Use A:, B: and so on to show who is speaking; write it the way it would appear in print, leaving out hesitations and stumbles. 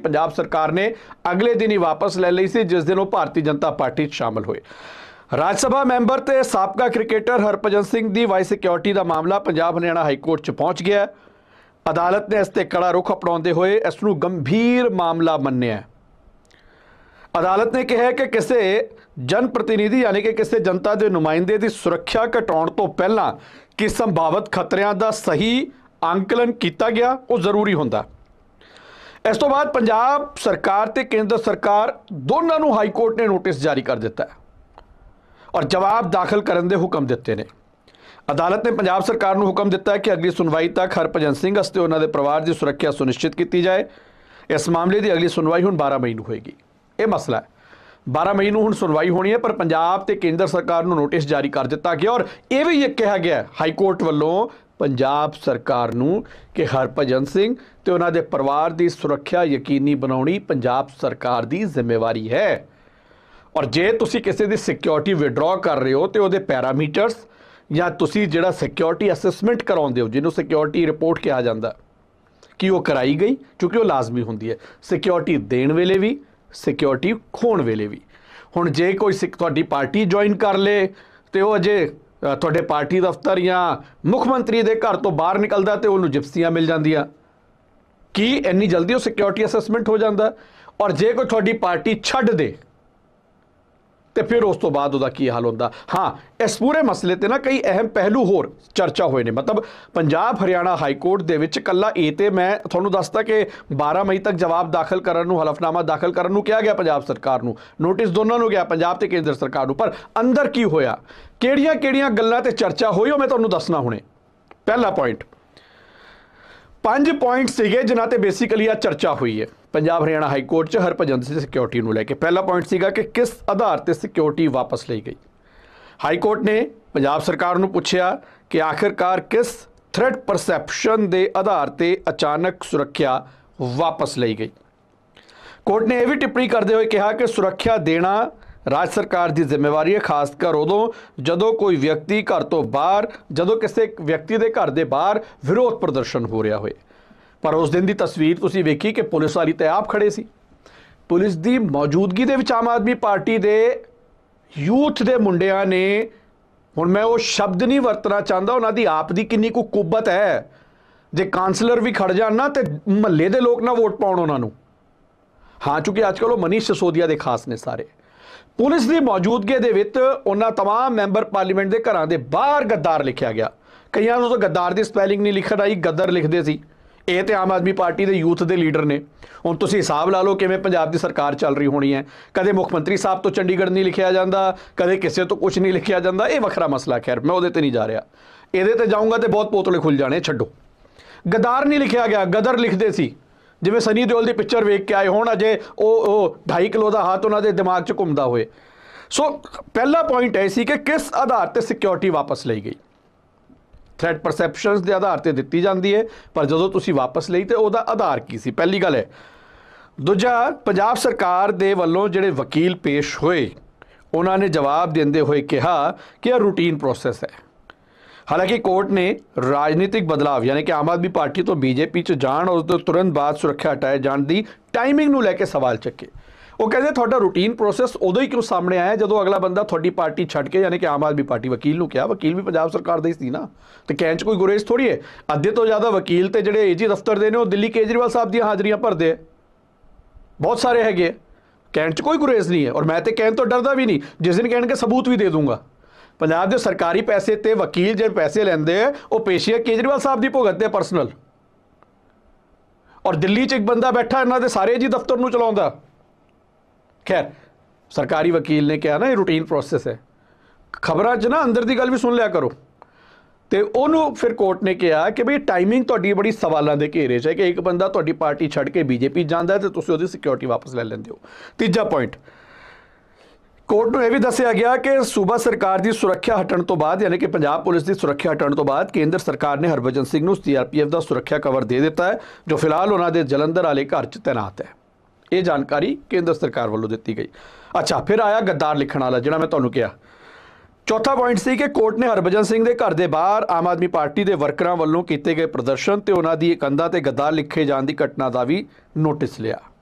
A: पंजाब सरकार ने अगले दिन ही वापस ले ली सी, जिस दिन वो भारतीय जनता पार्टी शामिल हुए। राज सभा मैंबर ते साबका क्रिकेटर हरभजन सिंह दी वाइस सिक्योरिटी का मामला पंजाब हरियाणा हाईकोर्ट च पहुंच गया है। अदालत ने इस ते कड़ा रुख अपनाते हुए इसनूं गंभीर मामला मन्निया। अदालत ने कहा कि किसी जन प्रतिनिधि यानी कि किसी जनता के नुमाइंदे की सुरक्षा घटाउण तो पहला कि संभावित खतरिਆਂ का सही आंकलन किया गया वो जरूरी होंदा। इस तो बाद पंजाब सरकार ते केंद्र सरकार दोनों नूं हाई कोर्ट ने नोटिस जारी कर दिता है और जवाब दाखिल करने के हुक्म दिते ने। अदालत ने पंजाब सरकार नूं हुक्म दिता है कि अगली सुनवाई तक हरभजन सिंह ते उन्हां दे परिवार की सुरक्षा सुनिश्चित की जाए। इस मामले की अगली सुनवाई हुण 12 मई नूं होएगी। ये मसला है, 12 मई नूं हुण सुनवाई होनी है, पर पंजाब ते केंद्र सरकार नूं नोटिस जारी कर दिता गया और यह भी ये कहा गया हाई कोर्ट वालों पंजाब सरकार नूं कि हरभजन सिंह ते उन्हां दे परिवार की सुरक्षा यकीनी बनाउणी पंजाब सरकार की जिम्मेवारी है। और जे तुसी किसी की सिक्योरिटी विड्रॉ कर रहे हो तो उहदे पैरामीटर्स या तुसी जिहड़ा सिक्योरिटी असैसमेंट कराउंदे हो, जिन्होंने सिक्योरिटी रिपोर्ट कहा जाता कि वो कराई गई, क्योंकि वो लाजमी होंदी है सिक्योरिटी देण वेले भी सिक्योरिटी खोण वेले भी। हुण जे कोई तुहाडी पार्टी ज्वाइन कर ले तो वह अजे तुहाडे पार्टी दफ्तर या मुख मंत्री के घर तो बाहर निकलदा तो उन्होंने जिप्सियां मिल जांदियां कि इन्नी जल्दी वो सिक्योरिटी असैसमेंट हो जाता। और जे कोई तुहाडी पार्टी छड्ड दे तो फिर उस तो बाद उसका की हाल होंदा। हाँ, इस पूरे मसले ते ना कई अहम पहलू होर चर्चा हुए ने। मतलब पंजाब हरियाणा हाई कोर्ट दे विच कल्ला ये तो मैं तुहानूं दसदा कि 12 मई तक जवाब दाखिल करन नूं, हलफनामा दाखिल करन नूं कहा गया पंजाब सरकार नूं, नोटिस दोनों नूं गया पंजाब ते केंद्र सरकार नूं। पर अंदर की होया, किहड़ियां गल्लां ते चर्चा हुई, वो मैं तुहानूं दसना हुणे। पहला पॉइंट 5 पॉइंट सीगे जिन्हां ते बेसिकली आ चर्चा हुई है पंजाब हरियाणा हाई कोर्ट च हरभजन सिंह सिक्योरिटी नूं लैके। पहला पॉइंट सीगा कि किस आधार ते सिक्योरिटी वापस ली गई। हाई कोर्ट ने पंजाब सरकार नूं पुछया कि आखिरकार किस थ्रेट परसैप्शन के आधार ते अचानक सुरक्षा वापस ली गई। कोर्ट ने यह भी टिप्पणी करते हुए कहा कि सुरक्षा देना राज सरकार की जिम्मेवारी है, खासकर उदों जदों कोई व्यक्ति घर तो बाहर, जदों किसी व्यक्ति के घर के बाहर विरोध प्रदर्शन हो रहा होए। पर उस दिन की तस्वीर तुसीं वेखी कि पुलिस वाली तो आप खड़े सी। पुलिस की मौजूदगी दे विच आम आदमी पार्टी के यूथ के मुंडियां ने, हुण मैं वो शब्द नहीं वरतना चाहता, उन्होंने आप की किन्नी को कुब्बत है। जे काउंसलर भी खड़ जान ना तो महल्ले के लोग ना वोट पाउण उन्होंने। हाँ, चूंकि अजकल वो मनीष सिसोदिया के खास ने सारे। पुलिस की मौजूदगी दे विच उन्हां तमाम मैंबर पार्लीमेंट के घरां दे बाहर गद्दार लिखा गया। कईयां नूं तो गद्दार की स्पैलिंग नहीं लिखण आई, गद्दर लिखते सी। ये तो आम आदमी पार्टी के यूथ के लीडर ने। हुण तुसीं हिसाब ला लो किवें पंजाब की सरकार चल रही होनी है। कदे मुख मंत्री साहब तो चंडीगढ़ नहीं लिखा जाता, कदे किसी तो कुछ नहीं लिखा जाता। ये वखरा मसला, खैर मैं वो नहीं जा रहा। ये जाऊँगा तो बहुत पोतले खुल जाने, छड्डो। गद्दार नहीं लिखा गया, गदर लिखते सी। जिवें सनी देओल की पिक्चर वेख के आए होण, अजे वो 2.5 किलो का हाथ उन्होंने दिमाग च घुमदा होए। सो पहला पॉइंट है कि किस आधार पर सिक्योरिटी वापस ली गई। थ्रेट परसैप्शनस के आधार पर दी जाती है, पर जो तुसी वापस ली तो वह आधार की सी, पहली गल है। दूजा, पंजाब सरकार दे वल्लों जिहड़े वकील पेश होए उन्होंने जवाब देंदे हुए कहा कि यह रूटीन प्रोसैस है। हालांकि कोर्ट ने राजनीतिक बदलाव यानी कि आम आदमी पार्टी तो बीजेपी च जाण और उसके तुरंत बाद सुरक्षा हटाए जाने की टाइमिंग नूं लैके सवाल चुके। वो कहते थोड़ा रूटीन प्रोसैस उदों ही क्यों सामने आया जदों अगला बंदा थोड़ी पार्टी छड्ड के, यानी कि आम आदमी पार्टी वकील नूं कहा। वकील भी पंजाब सरकार का ही सी ना, तो कहण च कोई गुरेज थोड़ी है। अद्धे तो ज़्यादा वकील तो जिहड़े एजी दफ्तर दे ने वो दिल्ली केजरीवाल साहब दी हाजरियां भरदे है, बहुत सारे हैगे। कहण च कोई गुरेज नहीं है, और मैं तो कहण तो डरदा भी नहीं। जिस दिन कहण के सबूत भी दे दूंगा। पंजाब के सरकारी पैसे ते वकील जो पैसे लेंदे वो पेशिया केजरीवाल साहब की भुगतते परसनल, और दिल्ली च एक बंदा बैठा इन्हां दे सारे एजी दफ्तर नूं चलाउंदा। खैर, सरकारी वकील ने कहा ना ये रूटीन प्रोसैस है। खबरां च ना अंदर की गल भी सुन लिया करो। तो उन्होंने फिर कोर्ट ने कहा कि भाई टाइमिंग तुहाडी बड़ी सवालों के घेरे च है कि एक बंदा तुहाडी पार्टी छड्ड के बीजेपी जाता है तो तुसीं उहदी सिक्योरिटी वापस ले लैंदे हो। तीजा पॉइंट, कोर्ट को यह भी दसिया गया कि सूबा सरकार की सुरक्षा हटण तो बाद यानी कि पंजाब पुलिस की सुरक्षा हटण तो बाद केंद्र सरकार ने हरभजन सिंह नूं CRPF का सुरक्षा कवर दे दिता है, जो फिलहाल उन्होंने जलंधर वाले घर च तैनात है। ये जानकारी केंद्र सरकार वालों दी गई। अच्छा, फिर आया गद्दार लिखण वाला जिहड़ा मैं तुहानूं कहा। चौथा पॉइंट सी कि कोर्ट ने हरभजन सिंह के घर के बाहर आम आदमी पार्टी के वर्करां वालों किए गए प्रदर्शन ते उन्हां दी कंधां ते गद्दार लिखे जाने की घटना का भी नोटिस लिया।